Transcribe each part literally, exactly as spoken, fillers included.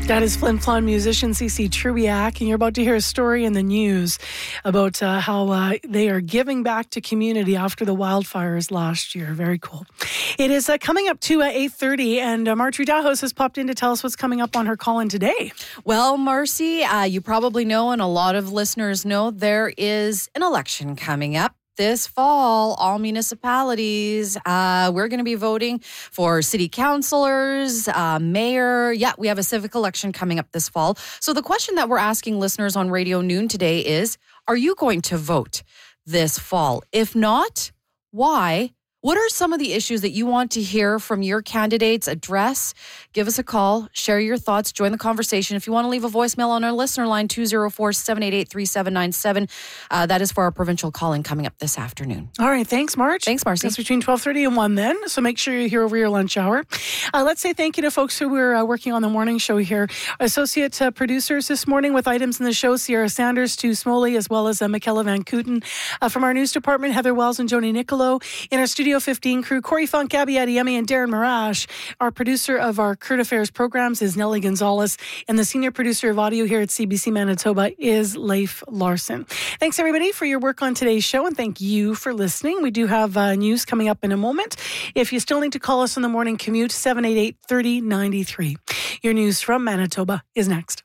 That is Flin Flon musician C C Trubiak, and you're about to hear a story in the news about uh, how uh, they are giving back to community after the wildfires last year. Very cool. It is uh, coming up to uh, eight thirty, and uh, Marjorie Dahos has popped in to tell us what's coming up on her call-in today. Well, Marcy, uh, you probably know, and a lot of listeners know, there is an election coming up. This fall, all municipalities, uh, we're going to be voting for city councilors, uh, mayor. Yeah, we have a civic election coming up this fall. So the question that we're asking listeners on Radio Noon today is, are you going to vote this fall? If not, why? What are some of the issues that you want to hear from your candidates address? Give us a call, share your thoughts, join the conversation. If you want to leave a voicemail on our listener line, two oh four, seven eight eight, three seven nine seven. Uh, that is for our provincial call-in coming up this afternoon. All right, thanks, Marge. Thanks, Marcy. It's between twelve thirty and one then, so make sure you're here over your lunch hour. Uh, let's say thank you to folks who were uh, working on the morning show here. Associate uh, producers this morning with items in the show, Sierra Sanders, Stu Smoley, as well as uh, Michaela Van Kooten. Uh, from our news department, Heather Wells and Joni Nicolo. In our Studio fifteen crew, Corey Funk, Gabby Adiemi, and Darren Marash. Our producer of our Current Affairs programs is Nellie Gonzalez, and the senior producer of audio here at C B C Manitoba is Leif Larson. Thanks, everybody, for your work on today's show, and thank you for listening. We do have uh, news coming up in a moment. If you still need to call us on the morning commute, seven eight eight, three oh nine three. Your news from Manitoba is next.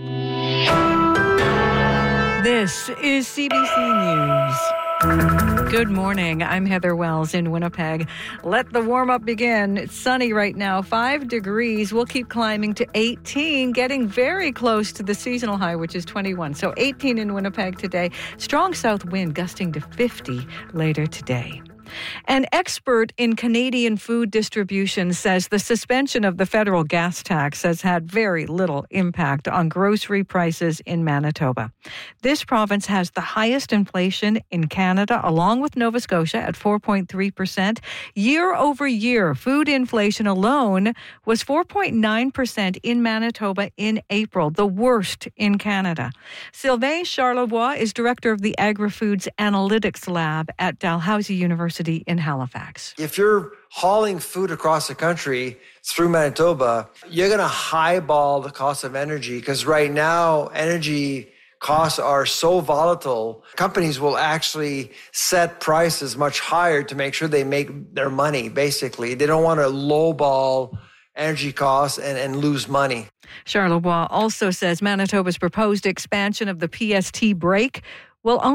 This is C B C News. Good morning. I'm Heather Wells in Winnipeg. Let the warm-up begin. It's sunny right now, five degrees. We'll keep climbing to eighteen, getting very close to the seasonal high, which is twenty-one. So eighteen in Winnipeg today. Strong south wind gusting to fifty later today. An expert in Canadian food distribution says the suspension of the federal gas tax has had very little impact on grocery prices in Manitoba. This province has the highest inflation in Canada, along with Nova Scotia at four point three percent. Year over year, food inflation alone was four point nine percent in Manitoba in April, the worst in Canada. Sylvain Charlebois is director of the Agri-Foods Analytics Lab at Dalhousie University in Halifax. If you're hauling food across the country through Manitoba, you're going to highball the cost of energy because right now energy costs are so volatile. Companies will actually set prices much higher to make sure they make their money, basically. They don't want to lowball energy costs and, and lose money. Charlebois also says Manitoba's proposed expansion of the P S T break will only